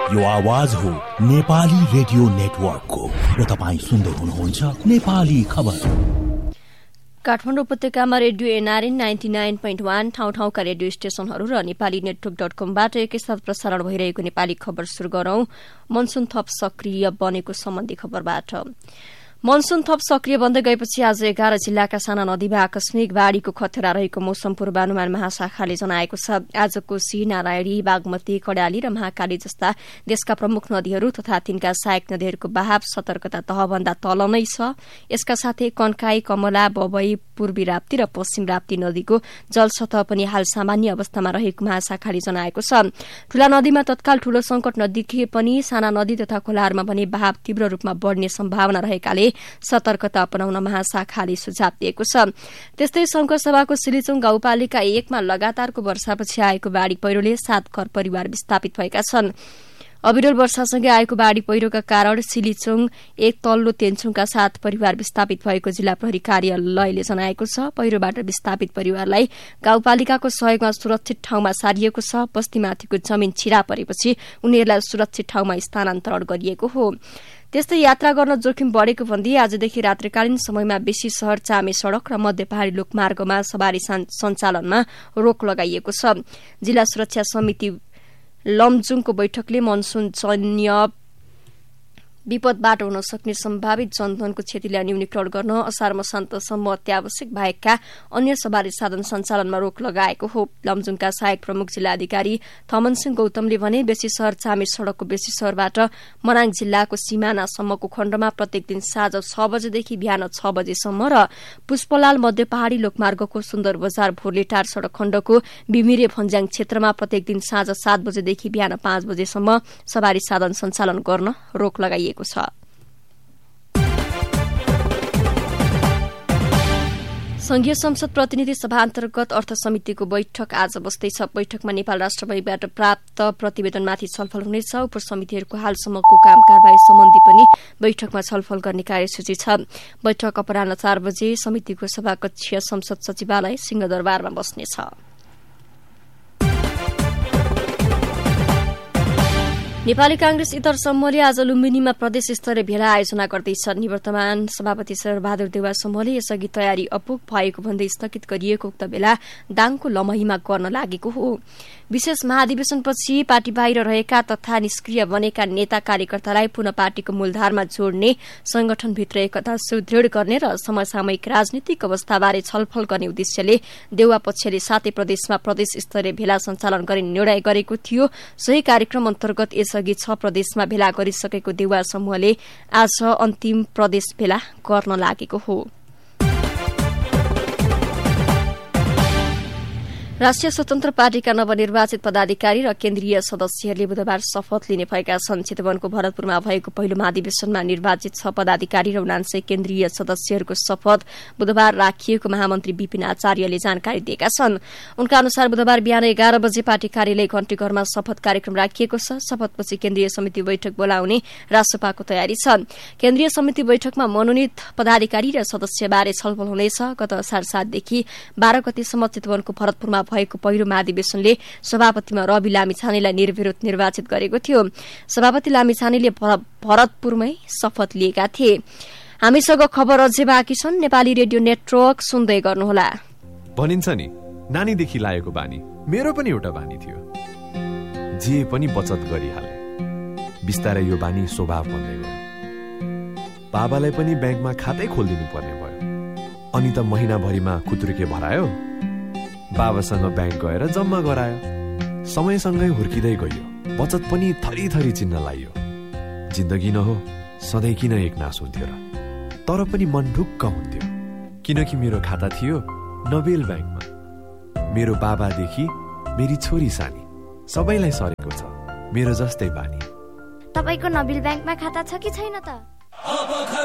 यो आवाज हो नेपाली रेडियो नेटवर्कको र तपाईं सुन्दै हुनुहुन्छ नेपाली खबर। काठमाडौँ उपत्यकामा रेडियो एनआरएन 99.1 ठाउँ-ठाउँका रेडियो स्टेशनहरू र नेपाली नेटवर्क.कमबाट एकैसाथ प्रसारण भइरहेको नेपाली खबर सुरु गरौं। मनसुन थप सक्रिय बनेको सम्बन्धी खबरबाट। मनसुन थप सक्रिय बन्दै गएपछि आज 11 जिल्लाका साना नदीमा आकस्मिक बाढ़ीको खतरा रहेको मौसम पूर्वानुमान महाशाखाले जनाएको छ। आज कोशी, नारायणी, बागमती, कडाली र महाकाली जस्ता देशका प्रमुख नदीहरू तथा तिनका सहायक नदीहरूको बहाव सतर्कता तहभन्दा तल नै छ। यसका साथै कन्काई, कमला, बबई, पूर्वी राप्ती र पश्चिम राप्ती नदीको जलसतह पनि हाल सामान्य अवस्थामा रहेको महाशाखाले जनाएको छ। ठूला नदीमा तत्काल ठूलो संकट नदेखिए पनि साना नदी तथा खोलाहरूमा भने बहाव तीव्र रूपमा बढ़ने सम्भावना रहेकाले सतर्कता अपनाउन महाशाखाले सुझाव दिएको छ। त्यस्तै शंकरसभाको सिलिचुङ गाउँपालिका 1 मा लगातारको वर्षापछि आएको बाढ़ी पहिरोले 7 घर परिवार विस्थापित भएका छन्। अविरल वर्षासँगै आएको बाढ़ी पहिरोका कारण सिलिचुङ 1 तल्लो तेन्चुङका 7 परिवार विस्थापित भएको जिल्ला प्रहरी कार्यालयले जनाएको छ। पहिरोबाट विस्थापित परिवारलाई गाउँपालिकाको सहयोगमा सुरक्षित ठाउँमा सारिएको छ। बस्तीमाथिको जमीन छिरा परेपछि उनीहरूलाई सुरक्षित ठाउँमा स्थानान्तरण गरिएको हो। त्यस्तै यात्रा गर्न जोखिम बढ़ेको भन्दै आजदेखि रात्रिकालीन समयमा बेसी शहर चामे सड़क र मध्य पहाड़ी लोकमार्गमा सवारी सञ्चालनमा रोक लगाइएको छ। जिल्ला सुरक्षा समिति लमजुङको बैठकले मनसुन जन्य विपदबाट हुन सक्ने सम्भावित जनधनको क्षतिलाई न्यूनीकरण गर्न असार मसान्तसम्म अत्यावश्यक बाहेकका अन्य सवारी साधन सञ्चालनमा रोक लगाएको हो। लमजुङका सहायक प्रमुख जिल्लाधिकारी थमन सिंह गौतमले भने बेसी शहर चामे सड़कको बेसी शहरबाट मनाङ जिल्लाको सीमानासम्मको खण्डमा प्रत्येक दिन साँझ 6 बजेदेखि बिहान 6 बजेसम्म र पुष्पलाल मध्य पहाड़ी लोकमार्गको सुन्दर बजार भोरलेटार सड़क खण्डको बिमिरे भन्ज्याङ क्षेत्रमा प्रत्येक दिन साँझ 7 बजेदेखि बिहान 5 बजेसम्म सवारी साधन सञ्चालन गर्न रोक लगाइएको छ। संघीय संसद प्रतिनिधि सभा अन्तर्गत अर्थ समितिको बैठक आज बस्दैछ। बैठकमा नेपाल राष्ट्र बैंकबाट प्राप्त प्रतिवेदनमाथि छलफल हुनेछ। उपसमितिहरूको हालसम्मको काम कारबाही सम्बन्धी पनि बैठकमा छलफल गर्ने कार्यसूची छ। बैठक अपराह्न 4 बजे समितिको सभाकक्ष संसद सचिवालय सिंहदरबारमा बस्नेछ। नेपाली कांग्रेस इतर समूहले आज लुम्बिनीमा प्रदेश स्तरीय भेला आयोजना गर्दैछ। निवर्तमान सभापति शेरबहादुर देउवा समूहले यसअघि तयारी अपुग भएको भन्दै स्थगित गरिएको उक्त भेला दाङको लमहीमा गर्न लागेको हो। विशेष महाधिवेशनपछि पार्टी बाहिर रहेका तथा निष्क्रिय बनेका नेता कार्यकर्तालाई पुनः पार्टीको मूलधारमा जोड्ने, संगठनभित्र एकता सुदृढ़ गर्ने र समसामयिक राजनीतिक अवस्थाबारे छलफल गर्ने उद्देश्यले देउवा पक्षले 7 प्रदेशमा प्रदेश स्तरीय भेला सञ्चालन गर्ने निर्णय गरेको थियो। सोही कार्यक्रम अन्तर्गत यसअघि 6 प्रदेशमा भेला गरिसकेको देउवा समूहले आज अन्तिम प्रदेश भेला गर्न लागेको हो। राष्ट्रिय स्वतन्त्र पार्टीका नवनिर्वाचित पदाधिकारी र केन्द्रीय सदस्यहरूले बुधबार शपथ लिने भएका छन्। चितवनको भरतपुरमा भएको पहिलो महाधिवेशनमा निर्वाचित 6 पदाधिकारी र 79 केन्द्रीय सदस्यहरूको शपथ बुधबार राखिएको महामन्त्री विपिन आचार्यले जानकारी दिएका छन्। उनका अनुसार बुधबार बिहान 11 बजे पार्टी कार्यालय घण्टीघरमा शपथ कार्यक्रम राखिएको छ। शपथपछि केन्द्रीय समिति बैठक बोलाउने रासोपाको तयारी छ। केन्द्रीय समिति बैठकमा मनोनित पदाधिकारी र सदस्यबारे छलफल हुनेछ। गत असार 7 देखि 12 गतेसम्म चितवनको भरतपुरमा भएको पहिलो महाधिवेशनले सभापतिमा रवि लामिछानेलाई निर्विरोध निर्वाचित गरेको थियो। सभापति लामिछानेले भरतपुरमै शपथ लिएका थिए। हामीसँग खबर अझै बाँकी छन्। नेपाली रेडियो नेटवर्क सुन्दै गर्नुहोला। भनिन्छ नि नानीदेखि लागेको बानी मेरो पनि एउटा बानी थियो। जे पनि बचत गरिहाले। बिस्तारै यो बानी स्वभाव बन्दै गयो। बाबालाई पनि ब्याङ्कमा खातै खोलिदिनु पर्ने भयो। अनि त महिनाभरिमा खुत्रुके भरायो। बाबासँग ब्याङ्क गएर जम्मा गरायो। समयसँगै हुर्किँदै गयो। बचत पनि थरी थरी चिन्न लाग्यो। जिन्दगी न हो सधैँ किन एक नास हुन्थ्यो र? तर पनि मन ढुक्क हुन्थ्यो किनकि मेरो खाता थियो नोबेल ब्याङ्कमा। मेरो बाबादेखि मेरी छोरी सानी सबैलाई सरेको छ मेरो जस्तै बानी। तपाईको नोबेल ब्याङ्कमा खाता छ कि छैन त?